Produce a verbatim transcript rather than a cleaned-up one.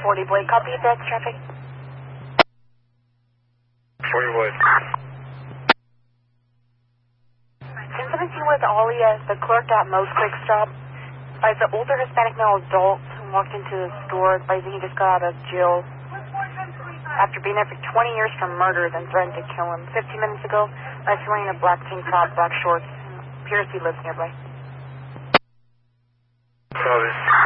forty Boyd, copy that traffic. forty Boyd. ten seventeen with Ollie as the clerk at Mo's Quick Stop. By the older Hispanic male adult who walked into the store advising he just got out of jail after being there for twenty years for murder, then threatened to kill him. fifteen minutes ago, I was wearing a black tank top, black shorts. Appears he lives nearby. Copy.